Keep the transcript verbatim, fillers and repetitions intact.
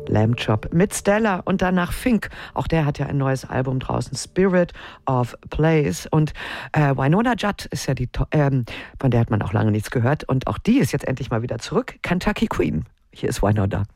Lamb Chop mit Stella und danach Fink. Auch der hat ja ein neues Album draußen, Spirit of Place. Und äh, Wynonna Judd ist ja die, ähm, von der hat man auch lange nichts gehört. Und auch die ist jetzt endlich mal wieder zurück. Kentucky Queen. Hier ist Wynonna.